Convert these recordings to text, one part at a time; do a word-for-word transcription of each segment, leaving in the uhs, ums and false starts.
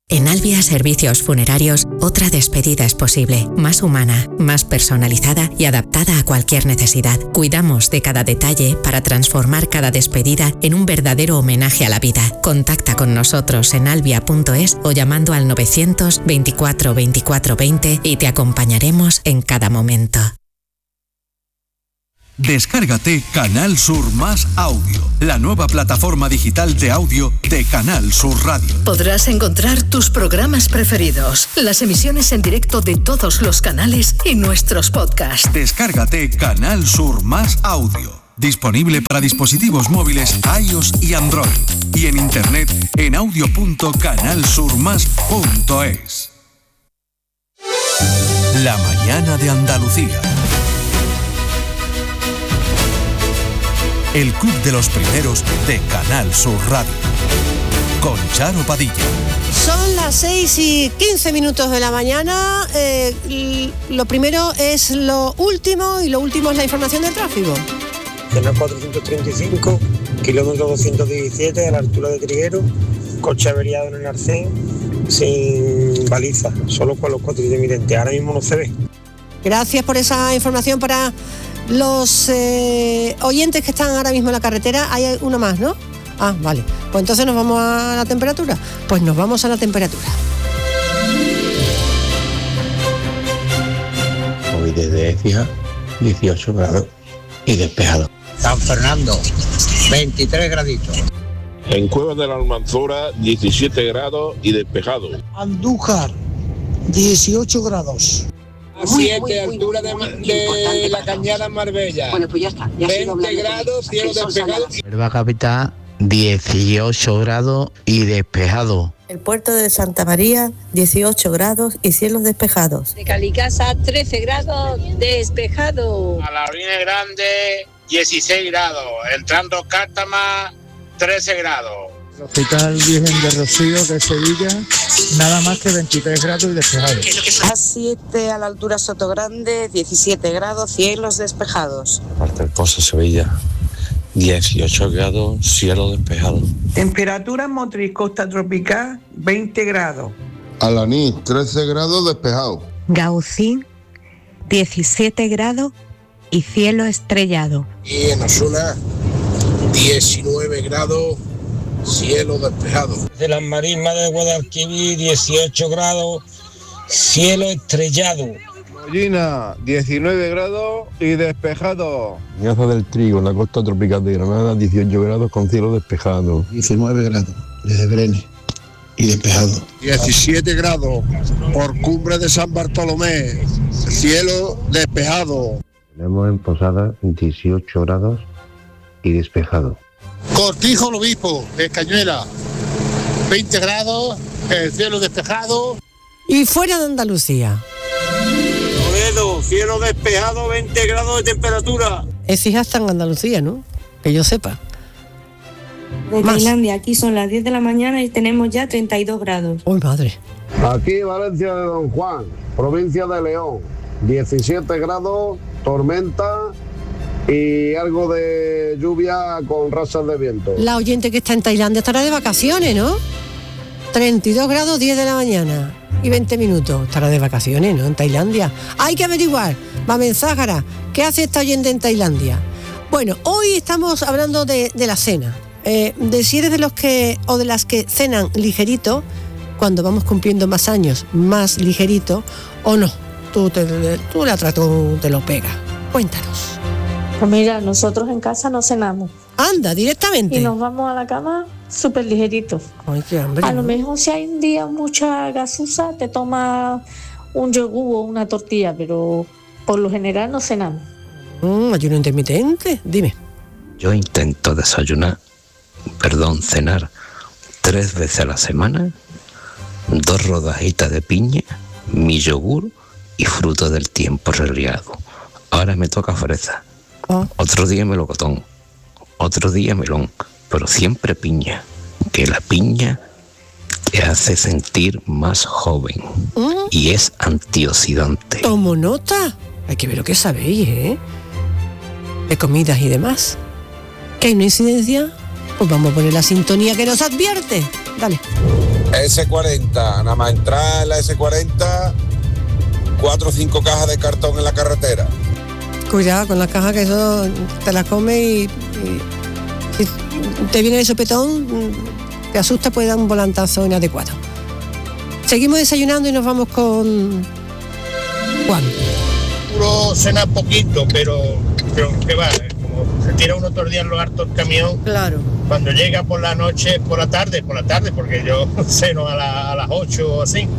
En Albia Servicios Funerarios, otra despedida es posible, más humana, más personalizada y adaptada a cualquier necesidad. Cuidamos de cada detalle para transformar cada despedida en un verdadero homenaje a la vida. Contacta con nosotros en albia punto es o llamando al novecientos veinticuatro veinticuatro veinte y te acompañaremos en cada momento. Descárgate Canal Sur Más Audio, la nueva plataforma digital de audio de Canal Sur Radio. Podrás encontrar tus programas preferidos, las emisiones en directo de todos los canales y nuestros podcasts. Descárgate Canal Sur Más Audio, disponible para dispositivos móviles iOS y Android, y en internet en audio punto canal sur más punto es. La mañana de Andalucía. El Club de los Primeros de Canal Sur Radio. Con Charo Padilla. Son las seis y quince minutos de la mañana. Eh, lo primero es lo último y lo último es la información del tráfico. Canal cuatrocientos treinta y cinco, kilómetro doscientos diecisiete, a la altura de Triguero, coche averiado en el Arcén, sin baliza, solo con los cuatro intermitentes. Ahora mismo no se ve. Gracias por esa información para los eh, oyentes que están ahora mismo en la carretera. Hay uno más, ¿no? Ah, vale. Pues entonces nos vamos a la temperatura. Pues nos vamos a la temperatura. Hoy desde Écija, dieciocho grados y despejado. San Fernando, veintitrés graditos. En Cuevas de la Almanzora, diecisiete grados y despejado. Andújar, dieciocho grados. A siete, altura de, de la Cañada en Marbella. Bueno, pues ya está. Ya veinte grados, cielo despejado. Huelva capital, dieciocho grados y despejado. El puerto de Santa María, dieciocho grados y cielos despejados. De Calicasa, trece grados, despejado. A la Orina Grande, dieciséis grados. Entrando Cártama, trece grados. El Hospital Virgen de Rocío de Sevilla, nada más que veintitrés grados y despejado. A siete, a la altura Sotogrande, diecisiete grados, cielos despejados. Parte del Pozo, Sevilla, dieciocho grados, cielo despejado. Temperatura en Motriz, Costa Tropical, veinte grados. Alanís, trece grados despejado. Gaucín, diecisiete grados y cielo estrellado. Y en Osuna, diecinueve grados, cielo despejado. De las Marismas de Guadalquivir, dieciocho grados, cielo estrellado. Mollina, diecinueve grados y despejado. Ñaza del Trigo, en la costa tropical de Granada, dieciocho grados con cielo despejado. diecinueve grados desde Brenes y despejado. diecisiete grados por Cumbre de San Bartolomé, cielo despejado. Tenemos en Posada dieciocho grados y despejado. Cortijo, el Obispo, Escañuela, veinte grados, el cielo despejado. Y fuera de Andalucía. Toledo, cielo despejado, veinte grados de temperatura. Es hija está en Andalucía, ¿no? Que yo sepa. De Más. Tailandia, aquí son las diez de la mañana y tenemos ya treinta y dos grados. ¡Uy, madre! Aquí Valencia de Don Juan, provincia de León, diecisiete grados, tormenta y algo de lluvia con razas de viento. La oyente que está en Tailandia estará de vacaciones, ¿no? treinta y dos grados, diez de la mañana y veinte minutos. Estará de vacaciones, ¿no? En Tailandia. Hay que averiguar. Mamen Zágara, ¿qué hace esta oyente en Tailandia? Bueno, hoy estamos hablando de, de la cena. Eh, de si eres de los que, o de las que cenan ligerito, cuando vamos cumpliendo más años, más ligerito, o no. Tú, te, tú la trato, te lo pega. Cuéntanos. Pues mira, nosotros en casa no cenamos. Anda, directamente. Y nos vamos a la cama súper ligeritos. Ay, qué hambre. A lo mejor si hay un día mucha gaseosa, te tomas un yogur o una tortilla, pero por lo general no cenamos. Mm, ayuno intermitente, dime. Yo intento desayunar, perdón, cenar tres veces a la semana, dos rodajitas de piña, mi yogur y fruto del tiempo reliado. Ahora me toca fresa. Oh. Otro día melocotón, otro día melón, pero siempre piña, que la piña te hace sentir más joven ¿Mm? y es antioxidante. Tomo nota. Hay que ver lo que sabéis, ¿eh? De comidas y demás. ¿Que hay una incidencia? Pues vamos a poner la sintonía que nos advierte. dale. ese cuarenta, nada más entrar en la ese cuarenta, cuatro o cinco cajas de cartón en la carretera. Cuidado con las cajas, que eso te las comes y, y si te viene el sopetón, te asusta, puede dar un volantazo inadecuado. Seguimos desayunando y nos vamos con Juan. Puro cenar poquito, pero, pero ¿qué va? Como se tira uno todo el día en los hartos del camión. Claro. Cuando llega por la noche, por la tarde, por la tarde, porque yo ceno a, la, a las ocho o así.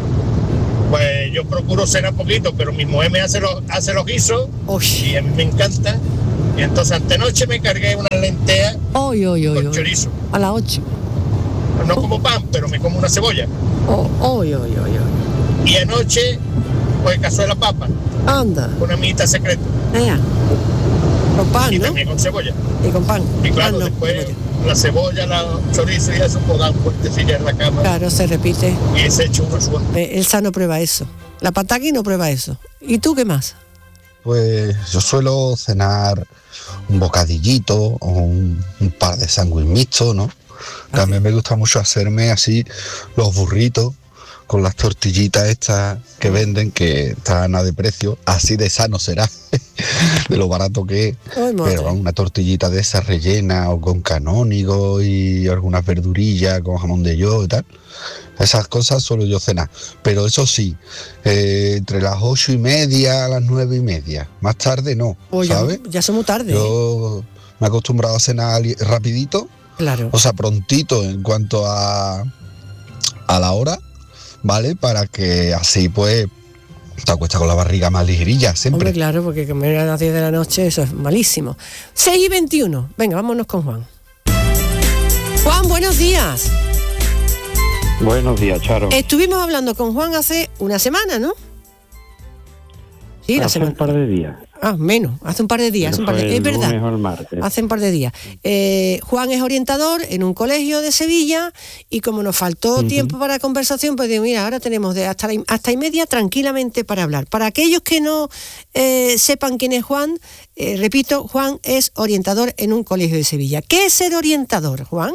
Pues yo procuro cenar poquito, pero mi mujer me hace los, hace los guisos. Uy. Y a mí me encanta. Y entonces antenoche me cargué unas lentejas oy, oy, oy, con oy. chorizo. A las ocho. No como pan, pero me como una cebolla. Oh, oy, oy, oy, oy. Y anoche, pues cazuela papa. Anda. Una amiguita secreta. Eh, con pan, y ¿no? también con cebolla. Y con pan. Y claro, pan no, después cebolla. La cebolla, la chorizo y eso, pues dan fuertecilla en la cama. Claro, se repite. Y se echa una suerte. Eh, Elsa no prueba eso. La pataki no prueba eso. ¿Y tú qué más? Pues yo suelo cenar un bocadillito o un, un par de sándwich mixtos, ¿no? También me gusta mucho hacerme así los burritos con las tortillitas estas que venden, que están a de precio, así de sano será, de lo barato que es. Ay, pero una tortillita de esas rellena o con canónigo y algunas verdurillas con jamón de york y tal. Esas cosas suelo yo cenar. Pero eso sí, eh, entre las ocho y media a las nueve y media. Más tarde no, oh, ¿sabes? Ya, ya somos tarde. Yo me he acostumbrado a cenar rapidito. Claro. O sea, prontito en cuanto a, a la hora, ¿vale? Para que así pues te acuestas con la barriga más ligerilla siempre. Hombre, claro, porque comer a las diez de la noche, eso es malísimo. seis y veintiuno. Venga, vámonos con Juan. Juan, buenos días. Buenos días, Charo. Estuvimos hablando con Juan hace una semana, ¿no? Sí, la hace semana. un par de días. Ah, menos, hace un par de días. Hace un par de... Es verdad. El martes. Hace un par de días. Eh, Juan es orientador en un colegio de Sevilla y como nos faltó uh-huh. tiempo para conversación, pues digo, mira, ahora tenemos de hasta, la, hasta y media tranquilamente para hablar. Para aquellos que no eh, sepan quién es Juan, eh, repito, Juan es orientador en un colegio de Sevilla. ¿Qué es ser orientador, Juan?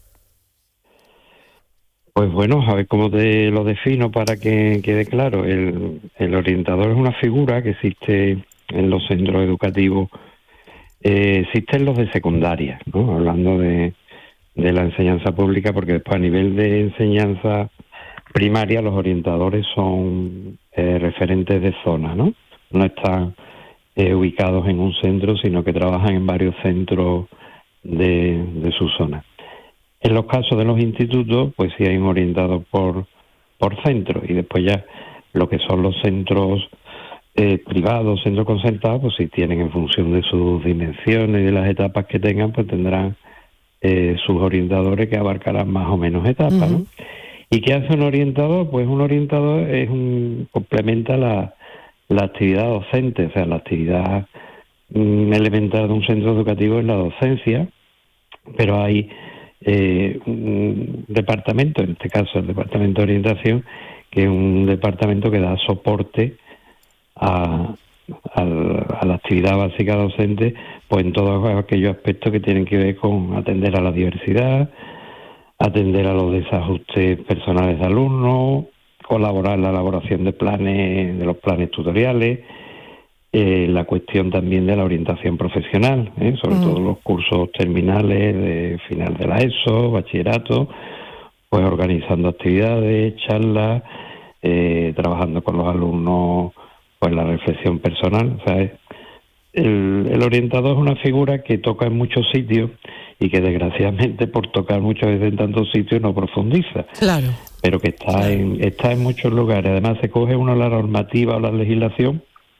Pues bueno, a ver cómo te lo defino para que quede claro. El, el orientador es una figura que existe en los centros educativos, eh, existen los de secundaria, ¿no? Hablando de, de la enseñanza pública, porque después a nivel de enseñanza primaria los orientadores son eh, referentes de zona, ¿no? No están eh, ubicados en un centro, sino que trabajan en varios centros de, de su zona. En los casos de los institutos, pues sí hay un orientador por, por centro, y después ya lo que son los centros eh, privados, centros concertados, pues sí tienen en función de sus dimensiones y de las etapas que tengan, pues tendrán eh, sus orientadores que abarcarán más o menos etapas, uh-huh. ¿no? ¿Y qué hace un orientador? Pues un orientador es un complementa la, la actividad docente, o sea, la actividad mm, elemental de un centro educativo es la docencia, pero hay Eh, un departamento, en este caso el departamento de orientación, que es un departamento que da soporte a, a, a la actividad básica docente, pues en todos aquellos aspectos que tienen que ver con atender a la diversidad, atender a los desajustes personales de alumnos, colaborar en la elaboración de planes, de los planes tutoriales, Eh, la cuestión también de la orientación profesional, ¿eh? sobre mm. todo los cursos terminales de final de la ESO, bachillerato, pues organizando actividades, charlas, eh, trabajando con los alumnos, pues la reflexión personal. O sea, el, el orientador es una figura que toca en muchos sitios y que desgraciadamente por tocar muchas veces en tantos sitios no profundiza. Claro. Pero que está claro. en está en muchos lugares. Además se coge uno la normativa o la legislación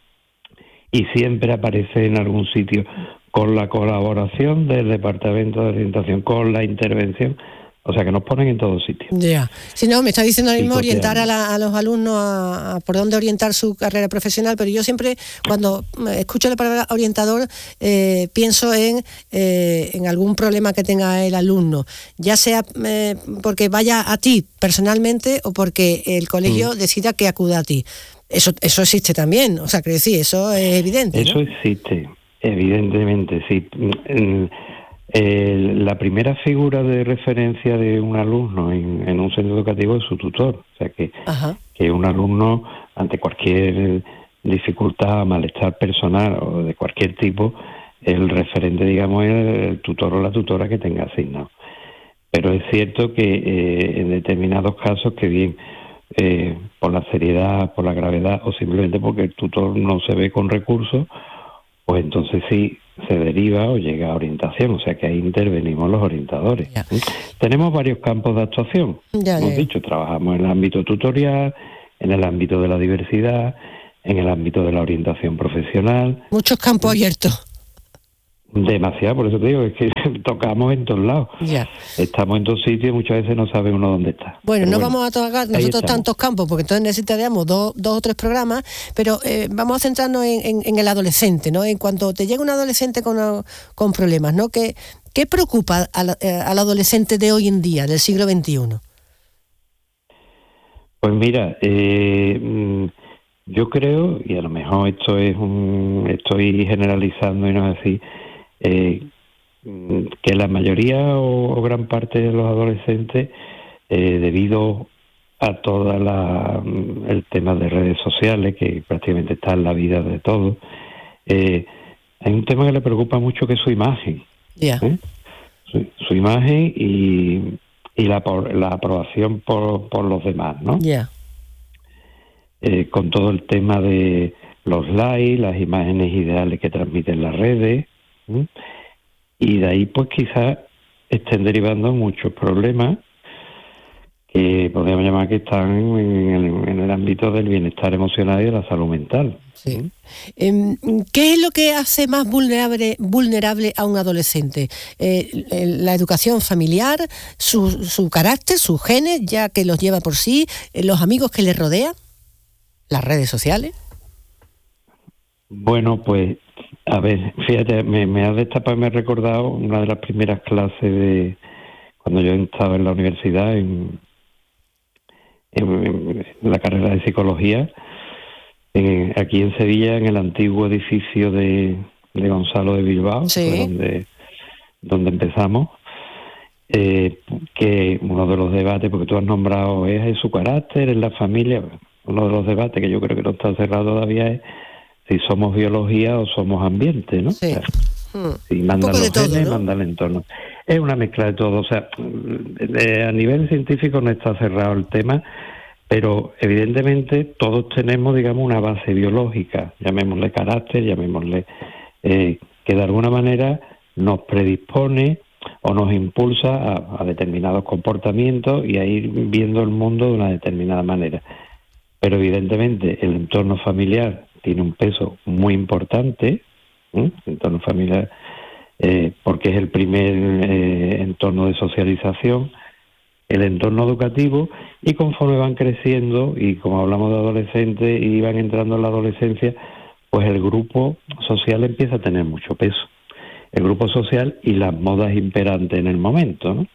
y siempre aparece en algún sitio con la colaboración del Departamento de Orientación, con la intervención, o sea que nos ponen en todos sitios. Ya, yeah. Si no, me está diciendo ahora mismo orientar a, la, a los alumnos a, a por dónde orientar su carrera profesional, pero yo siempre, cuando escucho la palabra orientador, eh, pienso en, eh, en algún problema que tenga el alumno, ya sea eh, porque vaya a ti personalmente o porque el colegio mm. decida que acuda a ti. Eso eso existe también, o sea, que decir, eso es evidente, Eso ¿no? existe, evidentemente, sí. Eh, la primera figura de referencia de un alumno en, en un centro educativo es su tutor. O sea, que, que un alumno, ante cualquier dificultad, malestar personal o de cualquier tipo, el referente, digamos, es el tutor o la tutora que tenga asignado. Pero es cierto que eh, en determinados casos, que bien eh, por la seriedad, por la gravedad o simplemente porque el tutor no se ve con recursos, pues entonces sí se deriva o llega a orientación, o sea que ahí intervenimos los orientadores. Ya. Tenemos varios campos de actuación. Ya, Hemos ya. dicho, trabajamos en el ámbito tutorial, en el ámbito de la diversidad, en el ámbito de la orientación profesional. Muchos campos abiertos. Demasiado, por eso te digo, es que tocamos en todos lados. Ya. Estamos en todos sitios y muchas veces no sabe uno dónde está. Bueno, pero no bueno, vamos a tocar nosotros tantos campos, porque entonces necesitaríamos dos, dos o tres programas, pero eh, vamos a centrarnos en, en, en el adolescente, ¿no? En cuanto te llega un adolescente con, con problemas, ¿no? ¿Qué, qué preocupa al, al adolescente de hoy en día, del siglo veintiuno? Pues mira, eh, yo creo, y a lo mejor esto es un, estoy generalizando y no es así, Eh, que la mayoría o, o gran parte de los adolescentes, eh, debido a toda la el tema de redes sociales, que prácticamente está en la vida de todos, eh, hay un tema que le preocupa mucho, que es su imagen. Yeah. ¿eh? Su, su imagen y, y la, la aprobación por, por los demás, ¿no? Yeah. Eh, con todo el tema de los likes, las imágenes ideales que transmiten las redes, ¿Mm? y de ahí pues quizás estén derivando muchos problemas que podríamos llamar que están en el, en el ámbito del bienestar emocional y de la salud mental. Sí. ¿Qué es lo que hace más vulnerable vulnerable a un adolescente? Eh, la educación familiar, su, su carácter, sus genes, ya que los lleva por sí, los amigos que le rodean, las redes sociales. Bueno, pues a ver, fíjate, me, me has destapado y me he recordado una de las primeras clases de cuando yo estaba en la universidad, en, en, en la carrera de psicología, en, aquí en Sevilla, en el antiguo edificio de, de Gonzalo de Bilbao, sí. fue donde, donde empezamos, eh, que uno de los debates, porque tú has nombrado, es, es su carácter, es la familia, uno de los debates que yo creo que no está cerrado todavía es si somos biología o somos ambiente, ¿no? Sí. O sea, hmm. Si mandan los todo, genes, ¿no? manda el entorno. Es una mezcla de todo. O sea, de, a nivel científico no está cerrado el tema, pero evidentemente todos tenemos, digamos, una base biológica, llamémosle carácter, llamémosle, eh, que de alguna manera nos predispone o nos impulsa a, a determinados comportamientos y a ir viendo el mundo de una determinada manera. Pero evidentemente el entorno familiar tiene un peso muy importante, ¿eh? el entorno familiar, eh, porque es el primer eh, entorno de socialización, el entorno educativo, y conforme van creciendo, y como hablamos de adolescentes y van entrando en la adolescencia, pues el grupo social empieza a tener mucho peso. El grupo social y las modas imperantes en el momento, ¿no?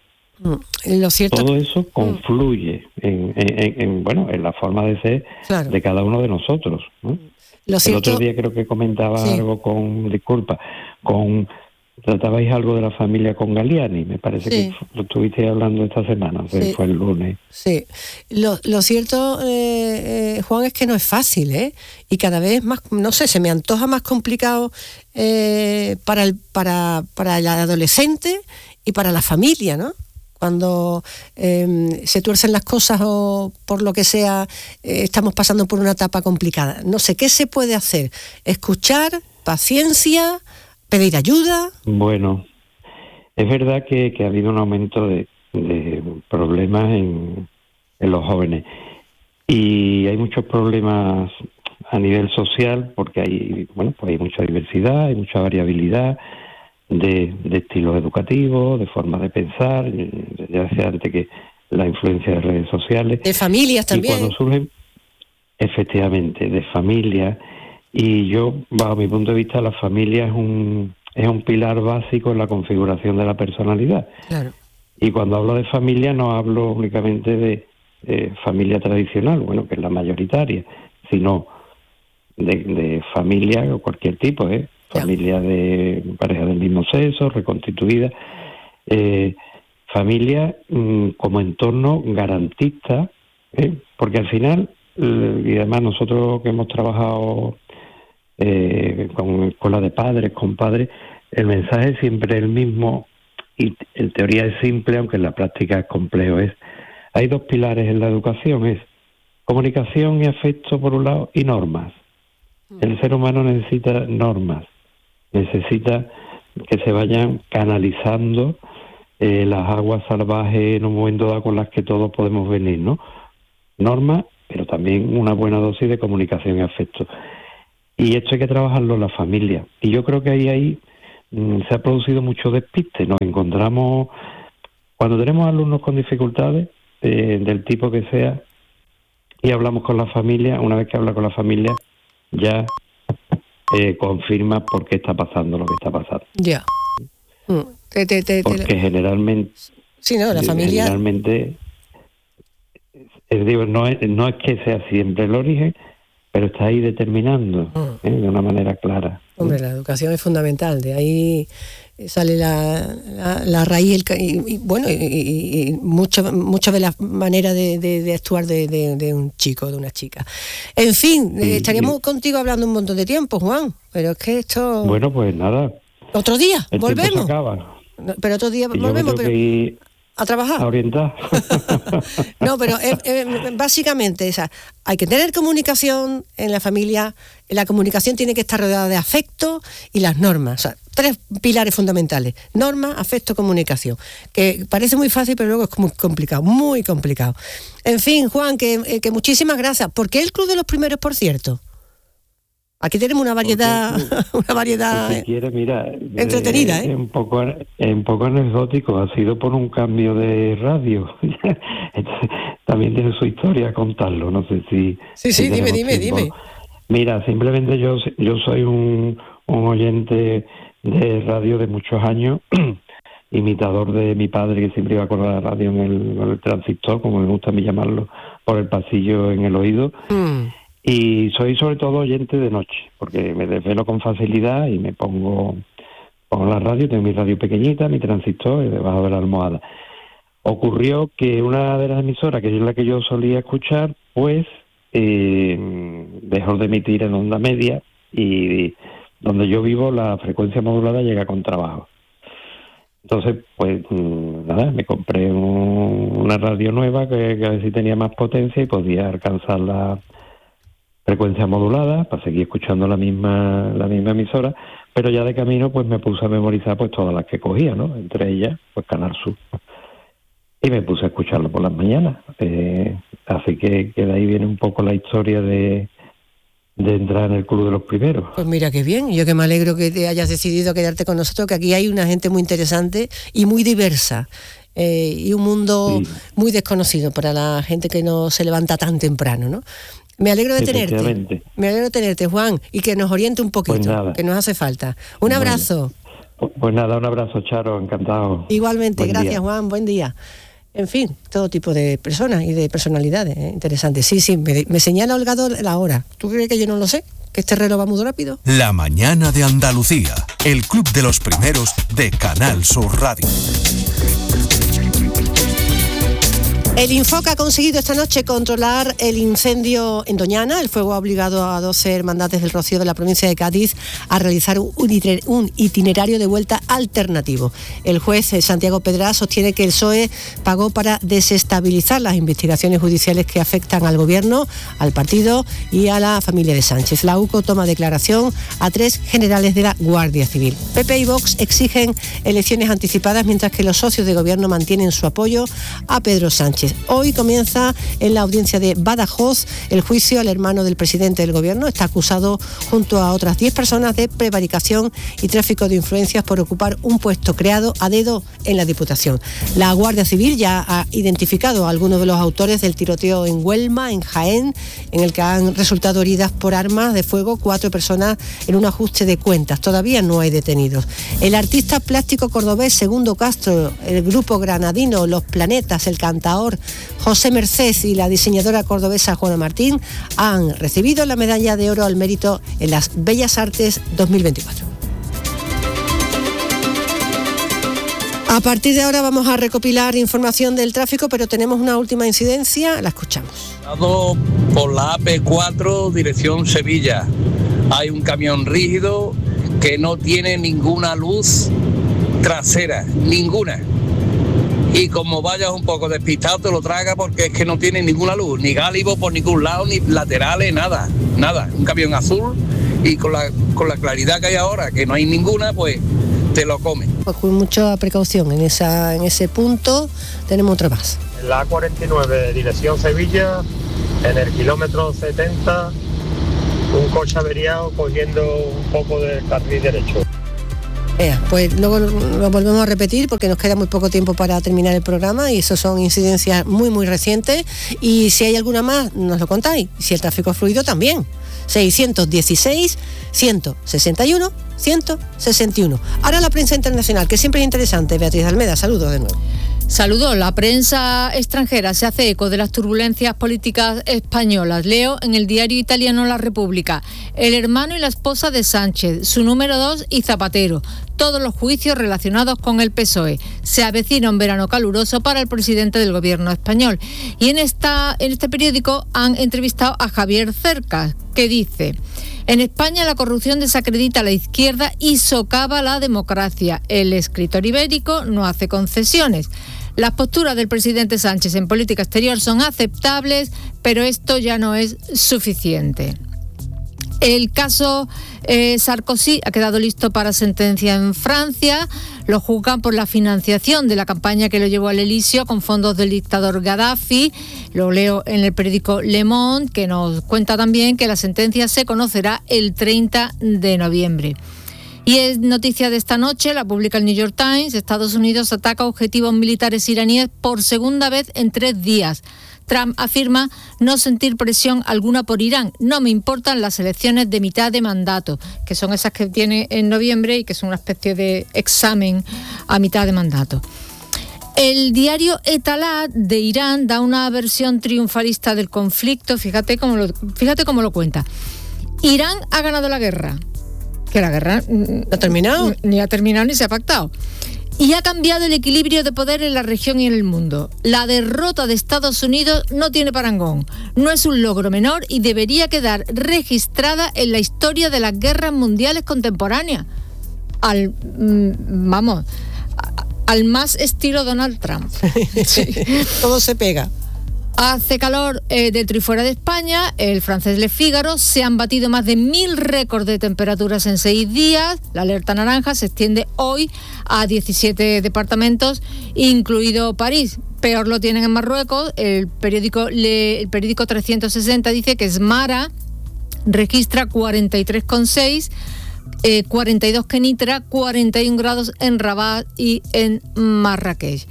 Lo cierto... Todo eso confluye en, en, en, bueno, en la forma de ser claro. de cada uno de nosotros, ¿no? Lo cierto... El otro día creo que comentaba sí. algo con, disculpa, con, tratabais algo de la familia con Galiani, me parece sí. que lo estuvisteis hablando esta semana, sí. fue el lunes. Sí, lo, lo cierto, eh, eh, Juan, es que no es fácil, ¿eh? Y cada vez más, no sé, se me antoja más complicado eh, para, el, para, para el adolescente y para la familia, ¿no? Cuando eh, se tuercen las cosas o por lo que sea, eh, estamos pasando por una etapa complicada. No sé, ¿qué se puede hacer? Escuchar, paciencia, pedir ayuda. Bueno, es verdad que, que ha habido un aumento de, de problemas en, en los jóvenes. Y hay muchos problemas a nivel social porque hay, bueno, pues hay mucha diversidad, hay mucha variabilidad. De, de estilos educativos, de formas de pensar, ya decía antes que la influencia de redes sociales. De familias también. Y cuando surgen, efectivamente, de familias, y yo, bajo mi punto de vista, la familia es un, es un pilar básico en la configuración de la personalidad. Claro. Y cuando hablo de familia no hablo únicamente de, de familia tradicional, bueno, que es la mayoritaria, sino de, de familia o cualquier tipo, ¿eh? familia de pareja del mismo sexo, reconstituida, eh, familia mm, como entorno garantista, ¿eh? Porque al final, eh, y además nosotros que hemos trabajado eh, con escuelas de padres, con padres, el mensaje es siempre el mismo, y en teoría es simple, aunque en la práctica es complejo. Es, hay dos pilares en la educación, es comunicación y afecto por un lado, y normas. El ser humano necesita normas, necesita que se vayan canalizando eh, las aguas salvajes en un momento dado con las que todos podemos venir, ¿no? Normas, pero también una buena dosis de comunicación y afecto. Y esto hay que trabajarlo en la familia. Y yo creo que ahí, ahí mmm, se ha producido mucho despiste. Nos encontramos, cuando tenemos alumnos con dificultades, eh, del tipo que sea, y hablamos con la familia, una vez que habla con la familia, ya eh, confirma por qué está pasando lo que está pasando. Ya. Mm. Te, te, te, Porque te... generalmente... Sí, no, la familia... Generalmente, es, digo, no es, no es que sea siempre el origen, pero está ahí determinando mm. ¿eh? de una manera clara. Hombre, la educación es fundamental, de ahí sale la, la, la raíz el, y, y bueno, y, y, y mucho, mucho de la manera de, de, de actuar de, de, de un chico, de una chica. En fin, sí, estaríamos sí. contigo hablando un montón de tiempo, Juan, pero es que esto... Bueno, pues nada. Otro día, el volvemos. Se acaba. Pero otro día y volvemos, pero... Que a trabajar. A orientar. No, pero eh, eh, básicamente esa, hay que tener comunicación en la familia, la comunicación tiene que estar rodeada de afecto y las normas, o sea, tres pilares fundamentales, normas, afecto, comunicación, que parece muy fácil, pero luego es muy complicado, muy complicado. En fin, Juan, que, eh, que muchísimas gracias. ¿Por qué el Club de los Primeros, por cierto? Aquí tenemos una variedad, okay. una variedad si quiere, mira, entretenida, ¿eh? ¿eh? Un poco, un poco anecdótico, ha sido por un cambio de radio. También tiene su historia contarlo, no sé si... Sí, sí, si dime, dime, tiempo. dime. Mira, simplemente yo yo soy un, un oyente de radio de muchos años, imitador de mi padre, que siempre iba con la radio en el, en el transistor, como me gusta a mí llamarlo, por el pasillo en el oído. Mm. Y soy sobre todo oyente de noche, porque me desvelo con facilidad y me pongo, pongo la radio, tengo mi radio pequeñita, mi transistor debajo de la almohada. Ocurrió que una de las emisoras, que es la que yo solía escuchar, pues eh, dejó de emitir en onda media y donde yo vivo la frecuencia modulada llega con trabajo. Entonces, pues nada, me compré un, una radio nueva que, que a ver si tenía más potencia y podía alcanzar la frecuencia modulada para seguir escuchando la misma la misma emisora, pero ya de camino pues me puse a memorizar pues todas las que cogía, ¿no? Entre ellas pues Canal Sur, y me puse a escucharlo por las mañanas, eh, así que, que de ahí viene un poco la historia de de entrar en el Club de los Primeros. Pues mira qué bien, yo que me alegro que te hayas decidido quedarte con nosotros, que aquí hay una gente muy interesante y muy diversa. Eh, y un mundo sí. muy desconocido para la gente que no se levanta tan temprano, ¿no? Me alegro de tenerte. Me alegro de tenerte, Juan, y que nos oriente un poquito, pues que nos hace falta. Un abrazo. Bueno, pues nada, un abrazo, Charo, encantado. Igualmente, buen gracias, día. Juan, buen día. En fin, todo tipo de personas y de personalidades, ¿eh? Interesantes. Sí, sí, me, me señala Holgado la hora. ¿Tú crees que yo no lo sé? ¿Que este reloj va muy rápido? La mañana de Andalucía, el Club de los Primeros de Canal Sur Radio. El Infoca ha conseguido esta noche controlar el incendio en Doñana. El fuego ha obligado a doce hermandades del Rocío de la provincia de Cádiz a realizar un itinerario de vuelta alternativo. El juez Santiago Pedraz sostiene que el P S O E pagó para desestabilizar las investigaciones judiciales que afectan al gobierno, al partido y a la familia de Sánchez. La U C O toma declaración a tres generales de la Guardia Civil. P P y Vox exigen elecciones anticipadas, mientras que los socios de gobierno mantienen su apoyo a Pedro Sánchez. Hoy comienza en la audiencia de Badajoz el juicio al hermano del presidente del gobierno. Está acusado junto a otras diez personas de prevaricación y tráfico de influencias por ocupar un puesto creado a dedo en la Diputación. La Guardia Civil ya ha identificado a algunos de los autores del tiroteo en Huelma, en Jaén, en el que han resultado heridas por armas de fuego cuatro personas en un ajuste de cuentas. Todavía no hay detenidos. El artista plástico cordobés Segundo Castro, el grupo granadino Los Planetas, el cantaor José Merced y la diseñadora cordobesa Juana Martín han recibido la medalla de oro al mérito en las Bellas Artes dos mil veinticuatro. A partir de ahora vamos a recopilar información del tráfico, pero tenemos una última incidencia, la escuchamos. Por la A P cuatro, dirección Sevilla. Hay un camión rígido que no tiene ninguna luz trasera, ninguna. Y como vayas un poco despistado te lo traga porque es que no tiene ninguna luz, ni gálibo por ningún lado, ni laterales, nada, nada. Un camión azul y con la, con la claridad que hay ahora, que no hay ninguna, pues te lo come. Pues con mucha precaución en, esa, en ese punto. Tenemos otra más. En la A cuarenta y nueve, dirección Sevilla, en el kilómetro setenta, un coche averiado cogiendo un poco del carril derecho. Eh, pues luego lo volvemos a repetir porque nos queda muy poco tiempo para terminar el programa y eso son incidencias muy muy recientes, y si hay alguna más nos lo contáis, si el tráfico es fluido también. seiscientos dieciséis, ciento sesenta y uno, ciento sesenta y uno. Ahora la prensa internacional, que siempre es interesante. Beatriz Almeda, saludos de nuevo. Saludos. La prensa extranjera se hace eco de las turbulencias políticas españolas. Leo en el diario italiano La República: el hermano y la esposa de Sánchez, su número dos y Zapatero. Todos los juicios relacionados con el P S O E. Se avecina un verano caluroso para el presidente del gobierno español. Y en, esta, en este periódico han entrevistado a Javier Cercas, que dice: en España la corrupción desacredita a la izquierda y socava la democracia. El escritor ibérico no hace concesiones. Las posturas del presidente Sánchez en política exterior son aceptables, pero esto ya no es suficiente. El caso eh, Sarkozy ha quedado listo para sentencia en Francia. Lo juzgan por la financiación de la campaña que lo llevó al Elíseo con fondos del dictador Gaddafi. Lo leo en el periódico Le Monde, que nos cuenta también que la sentencia se conocerá el treinta de noviembre. Y es noticia de esta noche, la publica el New York Times: Estados Unidos ataca objetivos militares iraníes por segunda vez en tres días. Trump afirma no sentir presión alguna por Irán. No me importan las elecciones de mitad de mandato, que son esas que tiene en noviembre y que son una especie de examen a mitad de mandato. El diario Etalat de Irán da una versión triunfalista del conflicto. Fíjate cómo lo, fíjate cómo lo cuenta. Irán ha ganado la guerra. Que la guerra ¿no ha terminado? Ni ha terminado ni se ha pactado. Y ha cambiado el equilibrio de poder en la región y en el mundo. La derrota de Estados Unidos no tiene parangón. No es un logro menor y debería quedar registrada en la historia de las guerras mundiales contemporáneas. Al, vamos, al más estilo Donald Trump. Sí. Todo se pega. Hace calor eh, dentro y fuera de España. El francés Le Figaro: se han batido más de mil récords de temperaturas en seis días. La alerta naranja se extiende hoy a diecisiete departamentos, incluido París. Peor lo tienen en Marruecos. El periódico, Le, el periódico trescientos sesenta dice que Smara registra cuarenta y tres coma seis, eh, cuarenta y dos Kenitra, cuarenta y uno grados en Rabat y en Marrakech.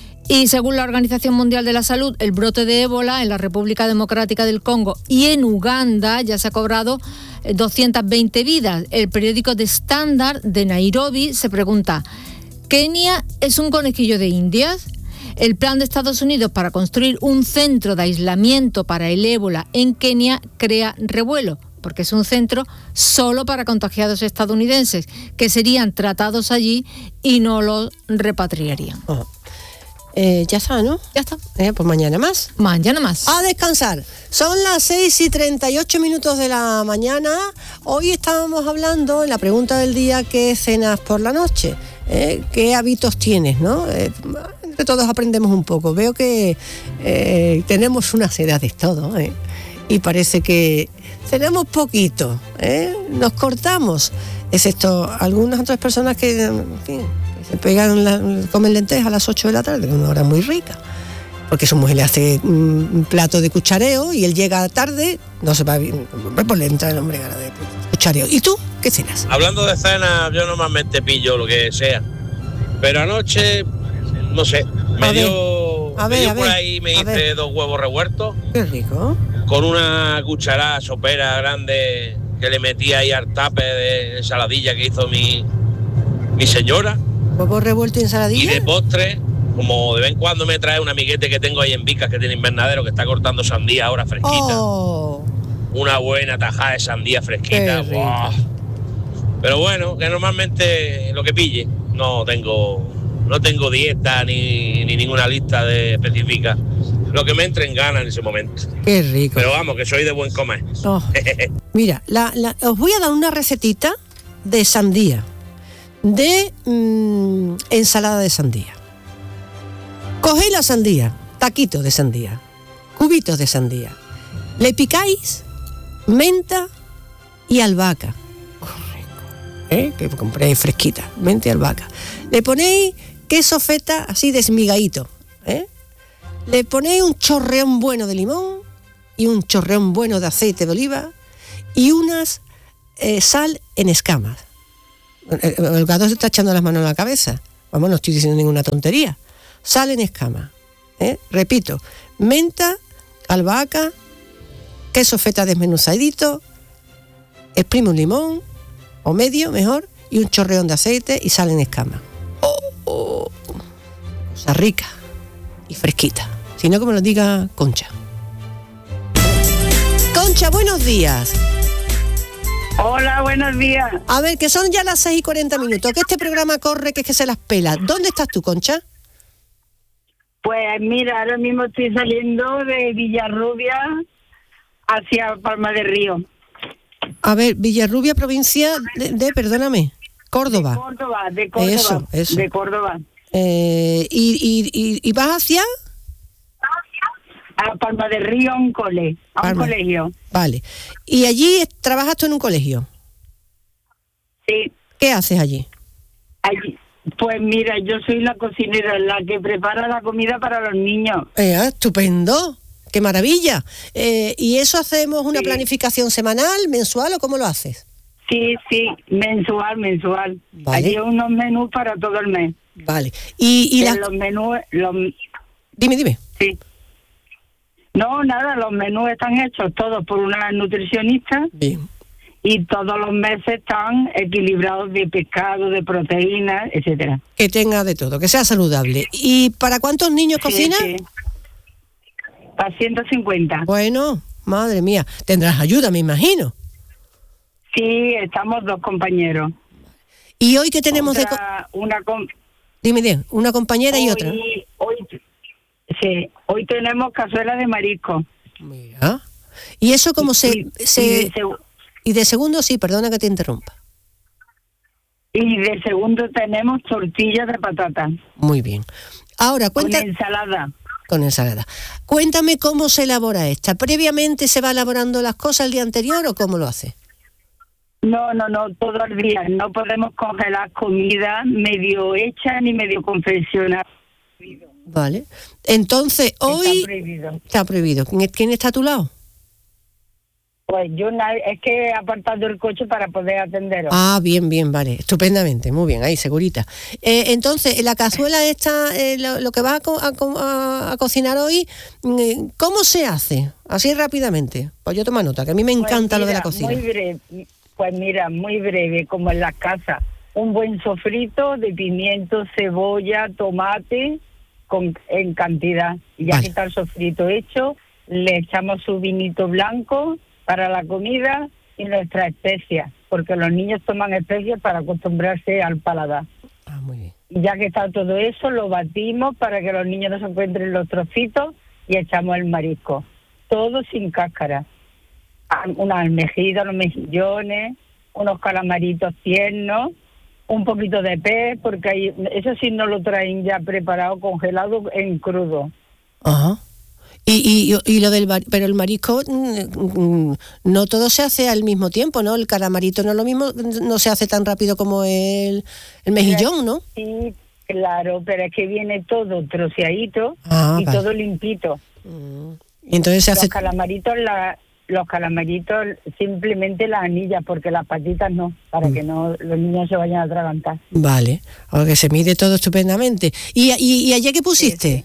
Y según la Organización Mundial de la Salud, el brote de ébola en la República Democrática del Congo y en Uganda ya se ha cobrado doscientas veinte vidas. El periódico The Standard de Nairobi se pregunta: ¿Kenia es un conejillo de Indias? El plan de Estados Unidos para construir un centro de aislamiento para el ébola en Kenia crea revuelo, porque es un centro solo para contagiados estadounidenses, que serían tratados allí y no los repatriarían. Oh. Eh, ya está, ¿no? Ya está. Eh, pues mañana más. Mañana más. A descansar. Son las seis y treinta y ocho minutos de la mañana. Hoy estábamos hablando en la pregunta del día: ¿qué cenas por la noche? Eh, ¿Qué hábitos tienes, no? Eh, entre todos aprendemos un poco. Veo que eh, tenemos unas edades todos, ¿eh? Y parece que tenemos poquito, ¿eh? Nos cortamos, excepto algunas otras personas que, en fin, se pegan, la, comen lentejas a las ocho de la tarde, una hora muy rica, porque su mujer le hace un plato de cuchareo y él llega tarde, no se va bien, pues le entra el hombre gana de cuchareo. ¿Y tú qué cenas? Hablando de cena, yo normalmente pillo lo que sea, pero anoche, no sé, me a dio, ver, me dio ver, por ver, ahí, me hice ver. dos huevos revueltos. Qué rico. Con una cucharada sopera grande que le metí ahí al tape de ensaladilla que hizo mi, mi señora. ¿Huevo revuelto y ensaladilla? Y de postre, como de vez en cuando me trae un amiguete que tengo ahí en Vicas, que tiene invernadero, que está cortando sandía ahora fresquita. Oh. Una buena tajada de sandía fresquita. Wow. Pero bueno, que normalmente lo que pille, no tengo no tengo dieta ni, ni ninguna lista de específica. Lo que me entre en gana en ese momento. Qué rico. Pero vamos, que soy de buen comer. Oh. Mira, la, la, os voy a dar una recetita de sandía, de mmm, ensalada de sandía. Cogéis la sandía, taquitos de sandía, cubitos de sandía. Le picáis menta y albahaca. ¿Eh? Que compré fresquita, menta y albahaca. Le ponéis queso feta así desmigadito, ¿eh? Le ponéis un chorreón bueno de limón y un chorreón bueno de aceite de oliva y unas eh, sal en escamas. El, el gato se está echando las manos en la cabeza. Vamos, no estoy diciendo ninguna tontería. Sal en escamas, ¿eh? Repito, menta, albahaca, queso feta desmenuzadito, exprime un limón, o medio mejor, y un chorreón de aceite y sal en escamas. Oh, oh. Cosa rica y fresquita. Si no, que me lo diga Concha. Concha, buenos días. Hola, buenos días. A ver, que son ya las seis y cuarenta minutos, que este programa corre, que es que se las pela. ¿Dónde estás tú, Concha? Pues mira, ahora mismo estoy saliendo de Villarrubia hacia Palma de Río. A ver, Villarrubia, provincia de, de perdóname, Córdoba. De Córdoba, de Córdoba. Eso, eso. De Córdoba. Eh, y, y, y, ¿Y vas hacia? A Palma de Río, a un cole, a Palma. un colegio. Vale. ¿Y allí trabajas tú en un colegio? Sí. ¿Qué haces allí? Allí. Pues mira, yo soy la cocinera, la que prepara la comida para los niños. Eh, estupendo. ¡Qué maravilla! Eh, ¿Y eso hacemos una sí. planificación semanal, mensual o cómo lo haces? Sí, sí, mensual, mensual. Vale. Hay unos menús para todo el mes. Vale. ¿Y, y las... los menús... Los... Dime, dime. Sí. No, nada, los menús están hechos todos por una nutricionista. Bien. Y todos los meses están equilibrados de pescado, de proteínas, etcétera. Que tenga de todo, que sea saludable. ¿Y para cuántos niños sí, cocinas? Sí. Para ciento cincuenta. Bueno, madre mía, tendrás ayuda, me imagino. Sí, estamos dos compañeros. ¿Y hoy qué tenemos otra, de...? Una com... Dime, dime, una compañera hoy, y otra. Hoy, sí, hoy tenemos cazuela de marisco. Mira. ¿Y eso cómo y, se...? Y, se... Y, de seg... y de segundo, sí, perdona que te interrumpa. Y de segundo tenemos tortillas de patata. Muy bien. Ahora, cuenta... Con ensalada. Con ensalada. Cuéntame cómo se elabora esta. ¿Previamente se va elaborando las cosas el día anterior o cómo lo hace? No, no, no, todo el día. No podemos congelar comida medio hecha ni medio confeccionada. Vale. Entonces, hoy... Está prohibido. Está prohibido. ¿Quién está a tu lado? Pues yo es que he apartado el coche para poder atenderos. Ah, bien, bien, vale, estupendamente, muy bien, ahí, segurita. Eh, entonces, la cazuela esta, eh, lo, lo que vas a, co- a, co- a, a cocinar hoy, eh, ¿cómo se hace? Así rápidamente. Pues yo tomo nota, que a mí me encanta pues mira, lo de la cocina. Muy breve, pues mira, muy breve, como en las casas. Un buen sofrito de pimiento, cebolla, tomate, con, en cantidad. Y ya Vale. que está el sofrito hecho, le echamos su vinito blanco para la comida y nuestras especias, porque los niños toman especias para acostumbrarse al paladar. Ah, muy bien. Y ya que está todo eso, lo batimos para que los niños no se encuentren los trocitos y echamos el marisco. Todo sin cáscara. Unas almejitas, unos mejillones, unos calamaritos tiernos, un poquito de pez, porque hay, eso sí no lo traen ya preparado, congelado en crudo. Ajá. Y, y, y lo del mar- pero el marisco mm, no todo se hace al mismo tiempo, ¿no? El calamarito no es lo mismo, no se hace tan rápido como el, el mejillón, ¿no? Sí, claro, pero es que viene todo troceadito Ah, y vale. todo limpito. Y entonces se hace... Los calamaritos, la, los calamaritos simplemente las anillas, porque las patitas no, para Mm. que no los niños se vayan a atragantar. Vale, aunque se mide todo estupendamente. ¿Y, y, y ayer qué pusiste? Sí, sí.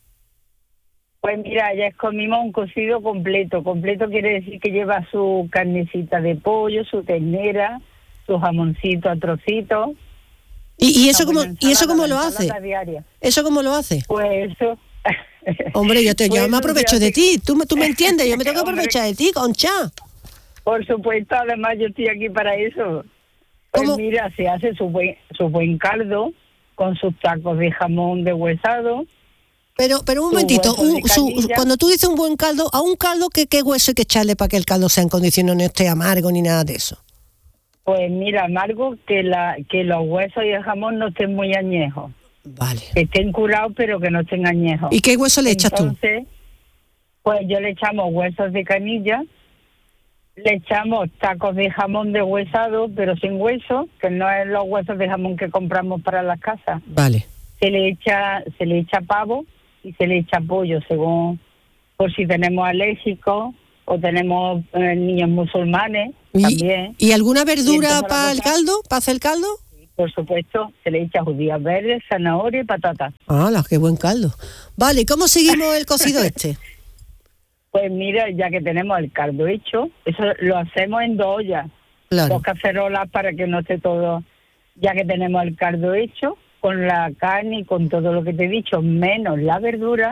Pues mira, ayer comimos un cocido completo. Completo quiere decir que lleva su carnecita de pollo, su ternera, su jamoncito a trocitos. ¿Y, y eso Una cómo buena y eso ensalada, cómo la lo ensalada hace? diaria. ¿Eso cómo lo hace? Pues eso. Hombre, yo, te, Pues yo me eso aprovecho se de hace- ti, tú, me- tú me entiendes, yo me tengo que Hombre. aprovechar de ti, Concha. Por supuesto, además yo estoy aquí para eso. Pues ¿Cómo? mira, se hace su buen, su buen caldo con sus tacos de jamón deshuesado. Pero, pero un momentito, un, su, cuando tú dices un buen caldo, a un caldo, ¿qué, qué hueso hay que echarle para que el caldo sea en condiciones, no esté amargo ni nada de eso? Pues mira, amargo, que la que los huesos y el jamón no estén muy añejos. Vale. Que estén curados, pero que no estén añejos. ¿Y qué hueso le echas Entonces, tú? Pues yo le echamos huesos de canilla, le echamos tacos de jamón deshuesado, pero sin hueso, que no es los huesos de jamón que compramos para las casas. Vale. Se le echa, se le echa pavo y se le echa pollo, según por si tenemos alérgicos o tenemos eh, niños musulmanes ¿Y, también. ¿Y alguna verdura para el caldo, para hacer el caldo? Por supuesto, se le echa judías verdes, zanahoria y patata. ¡Hala, qué buen caldo! Vale, ¿cómo seguimos el cocido este? Pues mira, ya que tenemos el caldo hecho, eso lo hacemos en dos ollas, claro. dos cacerolas para que no esté todo. Ya que tenemos el caldo hecho, con la carne y con todo lo que te he dicho, menos la verdura,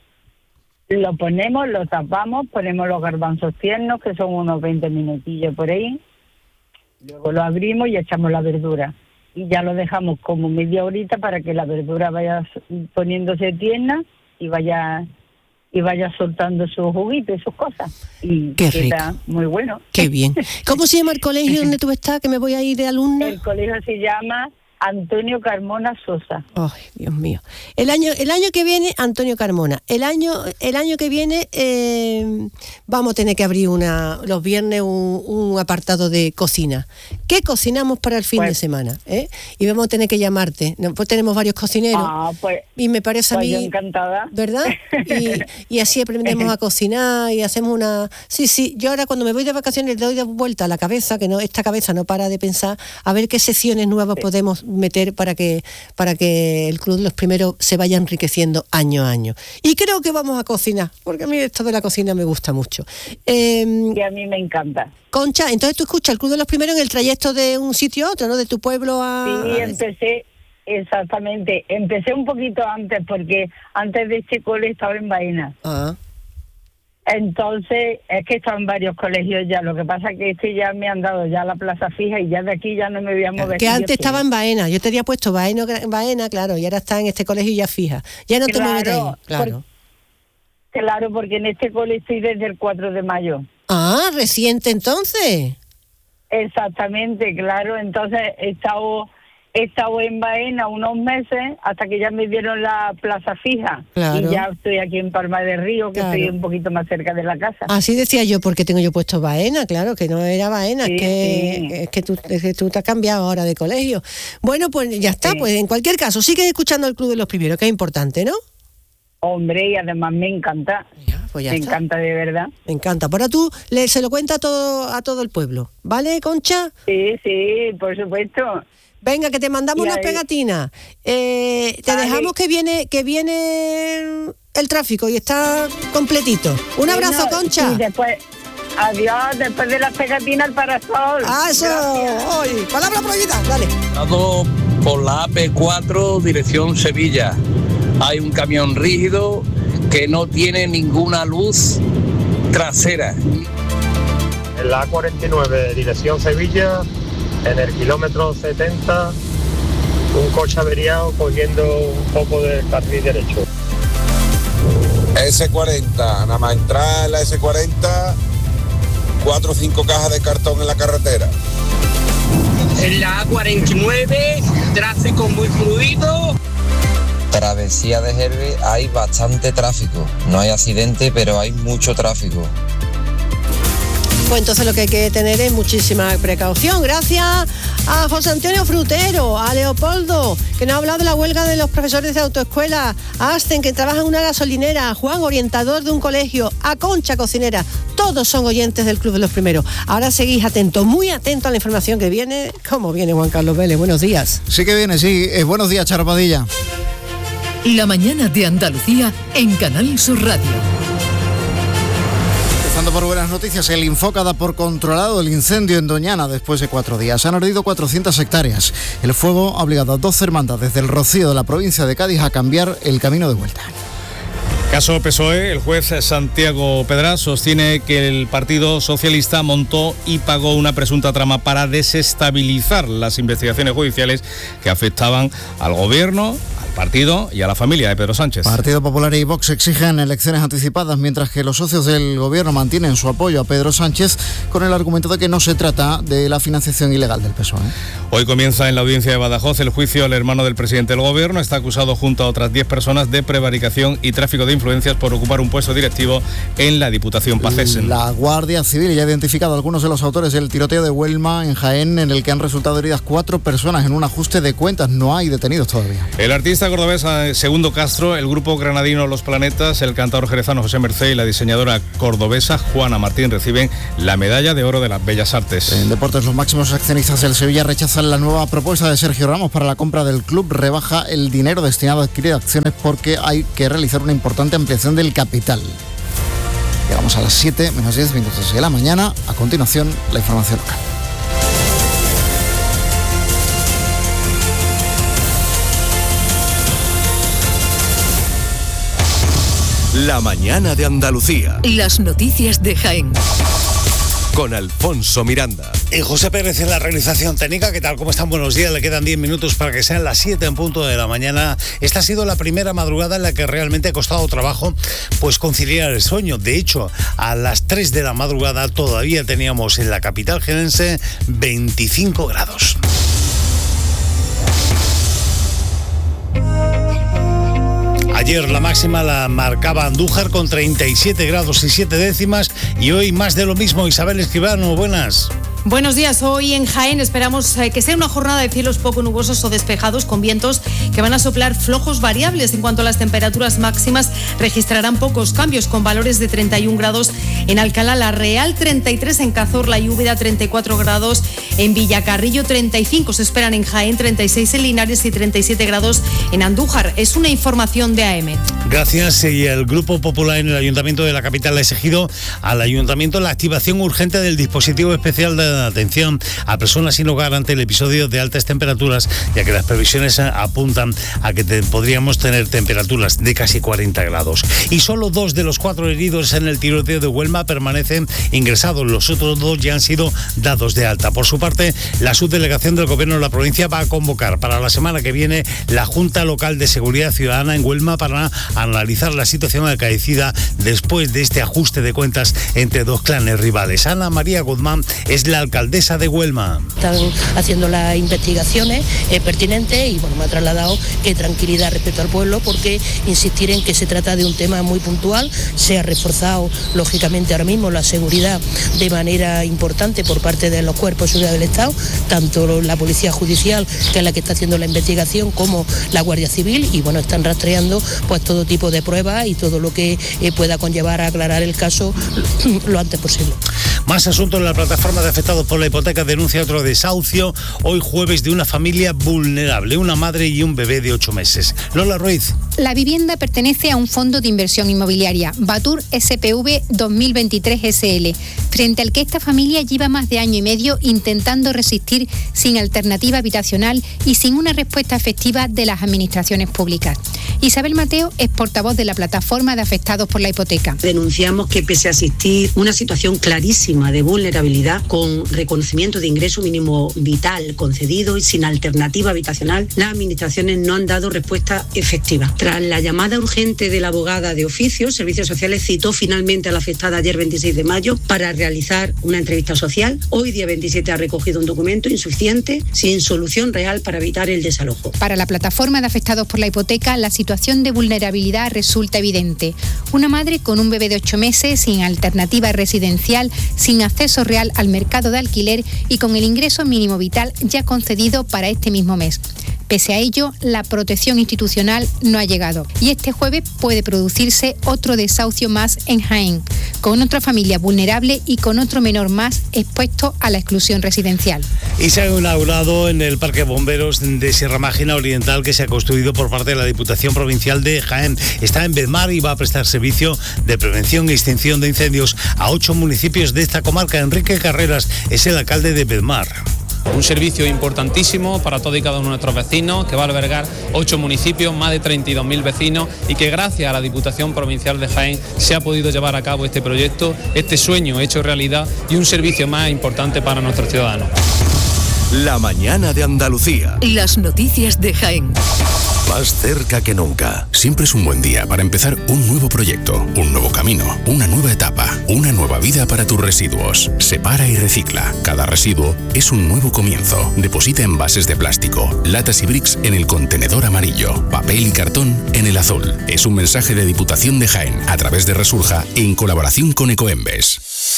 lo ponemos, lo tapamos, ponemos los garbanzos tiernos, que son unos veinte minutillos por ahí, luego lo abrimos y echamos la verdura. Y ya lo dejamos como media horita para que la verdura vaya poniéndose tierna y vaya... y vaya soltando sus juguitos y sus cosas. Y qué queda rico. Muy bueno. Qué bien. ¿Cómo se llama el colegio donde tú estás, que me voy a ir de alumna? El colegio se llama Antonio Carmona Sosa. Ay, Dios mío. El año el año que viene, Antonio Carmona. El año el año que viene eh, vamos a tener que abrir una los viernes un, un apartado de cocina. ¿Qué cocinamos para el fin pues, de semana? ¿eh? Y vamos a tener que llamarte. Pues tenemos varios cocineros. Ah, pues, y me parece pues a mí... yo encantada. ¿Verdad? Y, y así aprendemos a cocinar y hacemos una... Sí, sí. Yo ahora cuando me voy de vacaciones le doy de vuelta a la cabeza, que no esta cabeza no para de pensar, a ver qué secciones nuevas sí. podemos meter para que para que el Club de los Primeros se vaya enriqueciendo año a año. Y creo que vamos a cocinar, porque a mí esto de la cocina me gusta mucho. Eh, y a mí me encanta. Concha, entonces tú escuchas el Club de los Primeros en el trayecto de un sitio a otro, ¿no? De tu pueblo a... Sí, empecé, exactamente. Empecé un poquito antes, porque antes de este cole estaba en Baena. Ah. Entonces, es que estaba en varios colegios ya. Lo que pasa es que este ya me han dado ya la plaza fija y ya de aquí ya no me voy a mover. Que antes estaba en Baena. Yo te había puesto Baena, Baena, claro, y ahora está en este colegio ya fija. Ya no claro, te mueves ahí. Claro. Por, claro, porque en este colegio estoy desde el cuatro de mayo. Ah, reciente entonces. Exactamente, claro. Entonces he estado... He estado en Baena unos meses hasta que ya me dieron la plaza fija. Claro. Y ya estoy aquí en Palma del Río, que claro. estoy un poquito más cerca de la casa. Así decía yo, porque tengo yo puesto Baena, claro, que no era Baena, sí, es, que, sí. es, que tú, es que tú te has cambiado ahora de colegio. Bueno, pues ya está, sí. pues en cualquier caso, sigues escuchando el Club de los Primeros, que es importante, ¿no? Hombre, y además me encanta. Ya, pues ya me está. encanta de verdad. Me encanta. Por ahora tú le, se lo cuenta a todo, a todo el pueblo, ¿vale, Concha? Sí, sí, por supuesto. Venga, que te mandamos unas pegatinas. Eh, te vale. dejamos que viene que viene el tráfico y está completito. Un abrazo, bueno, Concha. Y después, adiós, después de las pegatinas al parasol. Ah, eso. Oye, palabra prohibida, dale. Por la A P cuatro, dirección Sevilla. Hay un camión rígido que no tiene ninguna luz trasera. En la A cuarenta y nueve, dirección Sevilla, en el kilómetro setenta, un coche averiado cogiendo un poco del carril derecho. ese cuarenta, nada más entrar en la ese cuarenta, cuatro o cinco cajas de cartón en la carretera. En la A cuarenta y nueve, tráfico muy fluido. Travesía de Herbe, hay bastante tráfico. No hay accidente, pero hay mucho tráfico. Pues entonces lo que hay que tener es muchísima precaución. Gracias a José Antonio Frutero, a Leopoldo, que nos ha hablado de la huelga de los profesores de autoescuela, a Asten, que trabaja en una gasolinera, a Juan, orientador de un colegio, a Concha, cocinera. Todos son oyentes del Club de los Primeros. Ahora seguís atentos, muy atentos a la información que viene. ¿Cómo viene, Juan Carlos Vélez? Buenos días. Sí que viene, sí. Eh, buenos días, Charo Padilla. La mañana de Andalucía en Canal Sur Radio. Por buenas noticias, el Infoca da por controlado el incendio en Doñana después de cuatro días. Han ardido cuatrocientas hectáreas. El fuego ha obligado a doce hermandades del Rocío de la provincia de Cádiz a cambiar el camino de vuelta. Caso P S O E, el juez Santiago Pedraz sostiene que el Partido Socialista montó y pagó una presunta trama para desestabilizar las investigaciones judiciales que afectaban al gobierno, partido y a la familia de Pedro Sánchez. Partido Popular y Vox exigen elecciones anticipadas, mientras que los socios del gobierno mantienen su apoyo a Pedro Sánchez con el argumento de que no se trata de la financiación ilegal del P S O E. Hoy comienza en la audiencia de Badajoz el juicio al hermano del presidente del gobierno. Está acusado junto a otras diez personas de prevaricación y tráfico de influencias por ocupar un puesto directivo en la Diputación Pacés. La Guardia Civil ya ha identificado a algunos de los autores del tiroteo de Huelma en Jaén, en el que han resultado heridas cuatro personas en un ajuste de cuentas. No hay detenidos todavía. El artista cordobesa Segundo Castro, el grupo granadino Los Planetas, el cantador jerezano José Mercé y la diseñadora cordobesa Juana Martín reciben la medalla de oro de las Bellas Artes. En deportes, los máximos accionistas del Sevilla rechazan la nueva propuesta de Sergio Ramos para la compra del club. Rebaja el dinero destinado a adquirir acciones porque hay que realizar una importante ampliación del capital. Llegamos a las siete menos diez minutos de la mañana. A continuación, la información local. La mañana de Andalucía. Las noticias de Jaén. Con Alfonso Miranda. Y José Pérez en la realización técnica. ¿Qué tal? ¿Cómo están? Buenos días. Le quedan diez minutos para que sean las siete en punto de la mañana. Esta ha sido la primera madrugada en la que realmente ha costado trabajo pues conciliar el sueño. De hecho, a las tres de la madrugada todavía teníamos en la capital jienense veinticinco grados. Ayer la máxima la marcaba Andújar con treinta y siete grados y siete décimas y hoy más de lo mismo. Isabel Escribano, buenas. Buenos días. Hoy en Jaén esperamos que sea una jornada de cielos poco nubosos o despejados con vientos que van a soplar flojos variables. En cuanto a las temperaturas máximas, registrarán pocos cambios con valores de treinta y un grados en Alcalá la Real, treinta y tres en Cazorla y Úbeda, treinta y cuatro grados en Villacarrillo, treinta y cinco se esperan en Jaén, treinta y seis en Linares y treinta y siete grados en Andújar. Es una información de A M. Gracias. Y el Grupo Popular en el Ayuntamiento de la capital ha exigido al Ayuntamiento la activación urgente del dispositivo especial de atención a personas sin hogar ante el episodio de altas temperaturas, ya que las previsiones apuntan a que te, podríamos tener temperaturas de casi cuarenta grados. Y solo dos de los cuatro heridos en el tiroteo de Huelma permanecen ingresados. Los otros dos ya han sido dados de alta. Por su parte, la subdelegación del Gobierno de la provincia va a convocar para la semana que viene la Junta Local de Seguridad Ciudadana en Huelma para analizar la situación acaecida después de este ajuste de cuentas entre dos clanes rivales. Ana María Guzmán es la alcaldesa de Huelma. Están haciendo las investigaciones eh, pertinentes y bueno, me ha trasladado que tranquilidad respecto al pueblo, porque insistir en que se trata de un tema muy puntual. Se ha reforzado lógicamente ahora mismo la seguridad de manera importante por parte de los cuerpos de seguridad del Estado, tanto la Policía Judicial, que es la que está haciendo la investigación, como la Guardia Civil, y bueno, están rastreando pues todo tipo de pruebas y todo lo que eh, pueda conllevar a aclarar el caso lo antes posible. Más asuntos en la plataforma de afectados por la hipoteca. Denuncia otro desahucio hoy jueves de una familia vulnerable, una madre y un bebé de ocho meses. Lola Ruiz. La vivienda pertenece a un fondo de inversión inmobiliaria, Batur S P V dos mil veintitrés S L, frente al que esta familia lleva más de año y medio intentando resistir sin alternativa habitacional y sin una respuesta efectiva de las administraciones públicas. Isabel Mateo es portavoz de la plataforma de afectados por la hipoteca. Denunciamos que pese a existir una situación clarísima de vulnerabilidad con reconocimiento de ingreso mínimo vital concedido y sin alternativa habitacional, las administraciones no han dado respuesta efectiva. Tras la llamada urgente de la abogada de oficio, Servicios Sociales citó finalmente a la afectada ayer veintiséis de mayo para realizar una entrevista social. Hoy, día veintisiete, ha recogido un documento insuficiente, sin solución real para evitar el desalojo. Para la plataforma de afectados por la hipoteca, la situación de vulnerabilidad resulta evidente. Una madre con un bebé de ocho meses, sin alternativa residencial, sin acceso real al mercado de alquiler y con el ingreso mínimo vital ya concedido para este mismo mes. Pese a ello, la protección institucional no ha llegado y este jueves puede producirse otro desahucio más en Jaén, con otra familia vulnerable y con otro menor más expuesto a la exclusión residencial. Y se ha inaugurado en el Parque Bomberos de Sierra Mágina Oriental, que se ha construido por parte de la Diputación Provincial de Jaén. Está en Bedmar y va a prestar servicio de prevención e extinción de incendios a ocho municipios de esta comarca. Enrique Carreras es el alcalde de Bedmar. Un servicio importantísimo para todos y cada uno de nuestros vecinos, que va a albergar ocho municipios, más de treinta y dos mil vecinos, y que gracias a la Diputación Provincial de Jaén se ha podido llevar a cabo este proyecto, este sueño hecho realidad y un servicio más importante para nuestros ciudadanos. La mañana de Andalucía. Las noticias de Jaén. Más cerca que nunca. Siempre es un buen día para empezar un nuevo proyecto, un nuevo camino, una nueva etapa, una nueva vida para tus residuos. Separa y recicla. Cada residuo es un nuevo comienzo. Deposita envases de plástico, latas y bricks en el contenedor amarillo, papel y cartón en el azul. Es un mensaje de Diputación de Jaén a través de Resurja en colaboración con Ecoembes.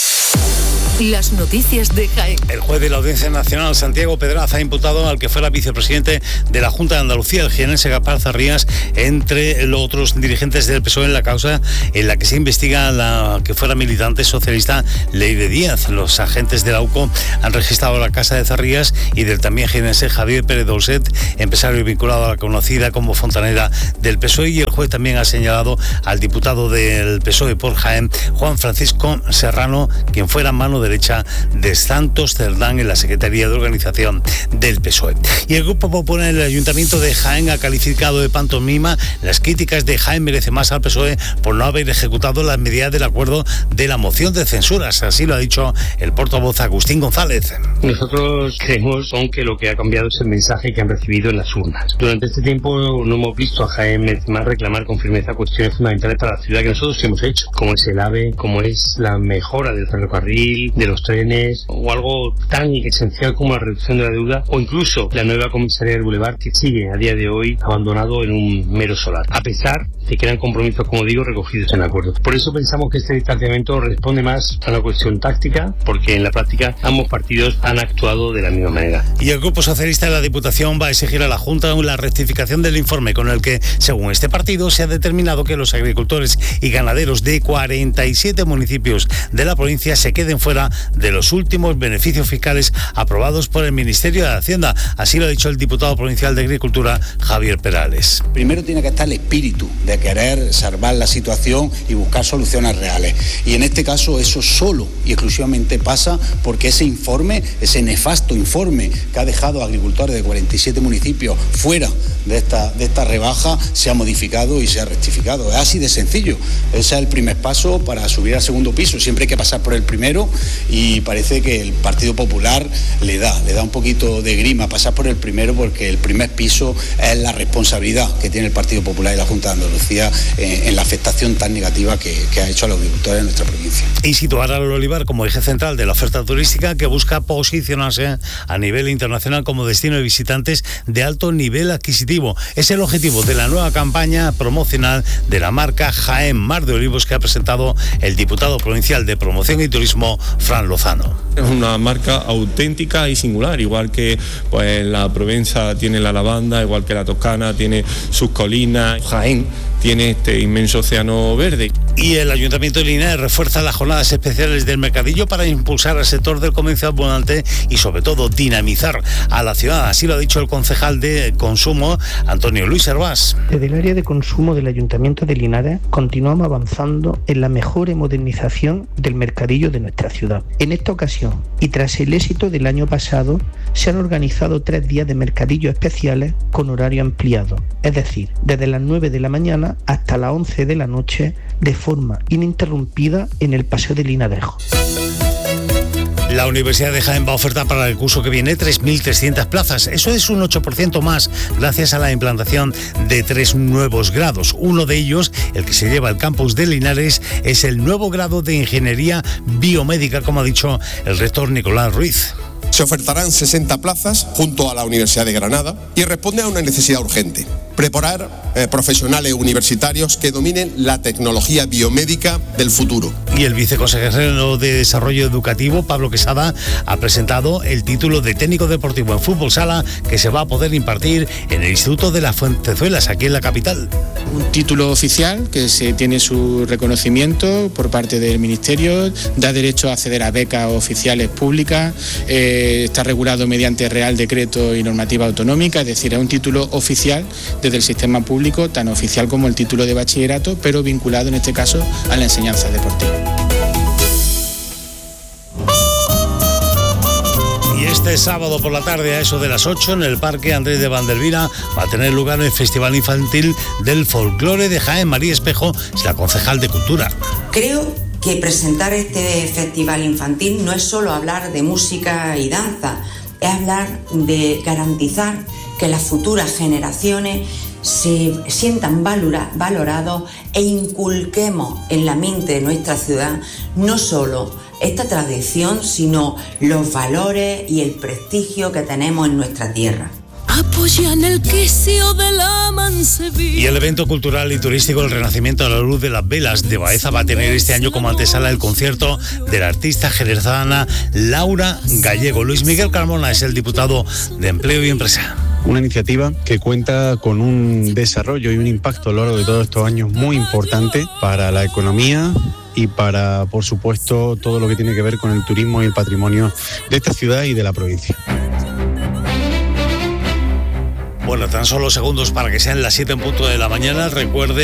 Las noticias de Jaén. El juez de la Audiencia Nacional, Santiago Pedraz, ha imputado al que fuera vicepresidente de la Junta de Andalucía, el jienense Gaspar Zarrías, entre los otros dirigentes del P S O E en la causa en la que se investiga la que fuera militante socialista Leire Díaz. Los agentes de la U C O han registrado la casa de Zarrías y del también jienense Javier Pérez Dolcet, empresario vinculado a la conocida como Fontanera del P S O E, y el juez también ha señalado al diputado del P S O E por Jaén, Juan Francisco Serrano, quien fuera mano de derecha de Santos Cerdán en la Secretaría de Organización del P S O E. Y el Grupo Popular en el Ayuntamiento de Jaén ha calificado de pantomima las críticas de Jaén merece más al P S O E por no haber ejecutado las medidas del acuerdo de la moción de censuras. Así lo ha dicho el portavoz Agustín González. Nosotros creemos que lo que ha cambiado es el mensaje que han recibido en las urnas. Durante este tiempo no hemos visto a Jaén merece más reclamar con firmeza cuestiones fundamentales para la ciudad que nosotros hemos hecho, como es el AVE, como es la mejora del ferrocarril, de los trenes, o algo tan esencial como la reducción de la deuda, o incluso la nueva comisaría del Boulevard, que sigue a día de hoy abandonado en un mero solar, a pesar de que eran compromisos, como digo, recogidos en acuerdos. Por eso pensamos que este distanciamiento responde más a una cuestión táctica, porque en la práctica ambos partidos han actuado de la misma manera. Y el Grupo Socialista de la Diputación va a exigir a la Junta la rectificación del informe con el que, según este partido, se ha determinado que los agricultores y ganaderos de cuarenta y siete municipios de la provincia se queden fuera de los últimos beneficios fiscales aprobados por el Ministerio de Hacienda. Así lo ha dicho el diputado provincial de Agricultura, Javier Perales. Primero tiene que estar el espíritu de querer salvar la situación y buscar soluciones reales. Y en este caso eso solo y exclusivamente pasa porque ese informe, ese nefasto informe que ha dejado a agricultores de cuarenta y siete municipios fuera de esta, de esta rebaja, se ha modificado y se ha rectificado. Es así de sencillo. Ese es el primer paso para subir al segundo piso. Siempre hay que pasar por el primero y parece que el Partido Popular le da, le da un poquito de grima pasar por el primero, porque el primer piso es la responsabilidad que tiene el Partido Popular y la Junta de Andalucía en, en la afectación tan negativa que, que ha hecho a los agricultores de nuestra provincia. Y situar al olivar como eje central de la oferta turística, que busca posicionarse a nivel internacional como destino de visitantes de alto nivel adquisitivo. Es el objetivo de la nueva campaña promocional de la marca Jaén Mar de Olivos, que ha presentado el diputado provincial de Promoción y Turismo, Fran Lozano. Es una marca auténtica y singular, igual que pues la Provenza tiene la lavanda, igual que la Toscana tiene sus colinas, Jaén tiene este inmenso océano verde. Y el Ayuntamiento de Linares refuerza las jornadas especiales del mercadillo para impulsar al sector del comercio ambulante y sobre todo dinamizar a la ciudad. Así lo ha dicho el concejal de Consumo, Antonio Luis Hervás. Desde el área de consumo del Ayuntamiento de Linares continuamos avanzando en la mejora y modernización del mercadillo de nuestra ciudad. En esta ocasión, y tras el éxito del año pasado, se han organizado tres días de mercadillo especiales con horario ampliado, es decir, desde las nueve de la mañana hasta las once de la noche, de forma ininterrumpida en el Paseo de Linarejo. La Universidad de Jaén va a ofertar para el curso que viene tres mil trescientas plazas. Eso es un ocho por ciento más gracias a la implantación de tres nuevos grados. Uno de ellos, el que se lleva al campus de Linares, es el nuevo grado de Ingeniería Biomédica, como ha dicho el rector Nicolás Ruiz. Se ofertarán sesenta plazas junto a la Universidad de Granada y responde a una necesidad urgente: preparar eh, profesionales universitarios que dominen la tecnología biomédica del futuro. Y el viceconsejero de Desarrollo Educativo, Pablo Quesada, ha presentado el título de técnico deportivo en fútbol sala que se va a poder impartir en el Instituto de las Fuentezuelas, aquí en la capital. Un título oficial que se tiene su reconocimiento por parte del Ministerio, da derecho a acceder a becas oficiales públicas, eh, está regulado mediante Real Decreto y normativa autonómica, es decir, es un título oficial desde el sistema público, tan oficial como el título de bachillerato, pero vinculado en este caso a la enseñanza deportiva. este sábado por la tarde a eso de las ocho en el Parque Andrés de Vandelvira va a tener lugar el Festival Infantil del Folclore de Jaén. María Espejo es la concejal de Cultura. Creo que presentar este festival infantil no es solo hablar de música y danza, es hablar de garantizar que las futuras generaciones se sientan valora, valorados e inculquemos en la mente de nuestra ciudad no solo esta tradición, sino los valores y el prestigio que tenemos en nuestra tierra. Apoyan el quicio de la mansevilla. Y el evento cultural y turístico El Renacimiento a la Luz de las Velas de Baeza va a tener este año como antesala el concierto de la artista jerezana Laura Gallego. Luis Miguel Carmona es el diputado de Empleo y Empresa. Una iniciativa que cuenta con un desarrollo y un impacto a lo largo de todos estos años muy importante para la economía y para, por supuesto, todo lo que tiene que ver con el turismo y el patrimonio de esta ciudad y de la provincia. Bueno, tan solo segundos para que sean las siete en punto de la mañana. Recuerde